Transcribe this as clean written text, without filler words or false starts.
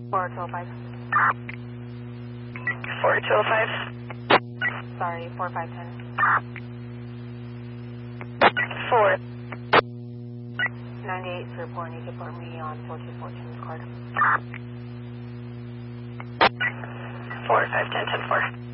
4205. 4205. Sorry, 4510. 4. 98 for report. Need to report me on 4214's card. 4, 5, 10, 10, 4.